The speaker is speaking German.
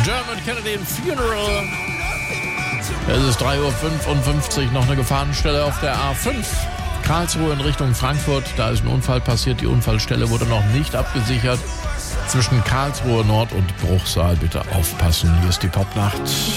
Dermot Kennedy Funeral. Es ist 3:55 Uhr, noch eine Gefahrenstelle auf der A5. Karlsruhe in Richtung Frankfurt, da ist ein Unfall passiert. Die Unfallstelle wurde noch nicht abgesichert. Zwischen Karlsruhe Nord und Bruchsal bitte aufpassen. Hier ist die Popnacht.